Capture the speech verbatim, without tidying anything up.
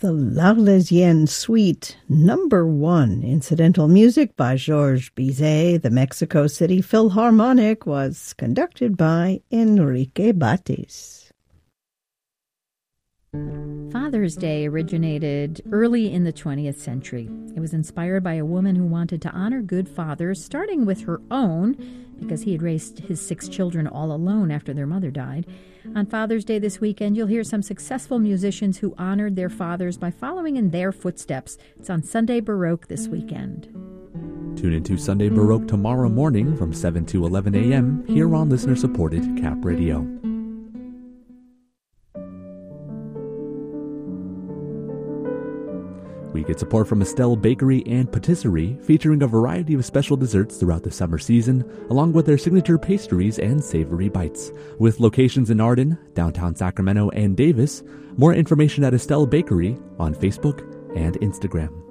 The L'Arlésienne Suite, number one, incidental music by Georges Bizet. The Mexico City Philharmonic was conducted by Enrique Batis. Father's Day originated early in the twentieth century. It was inspired by a woman who wanted to honor good fathers, starting with her own, because he had raised his six children all alone after their mother died. On Father's Day this weekend, you'll hear some successful musicians who honored their fathers by following in their footsteps. It's on Sunday Baroque this weekend. Tune into Sunday Baroque tomorrow morning from seven to eleven a.m. here on listener-supported Cap Radio. We get support from Estelle Bakery and Patisserie, featuring a variety of special desserts throughout the summer season, along with their signature pastries and savory bites. With locations in Arden, downtown Sacramento, and Davis, more information at Estelle Bakery on Facebook and Instagram.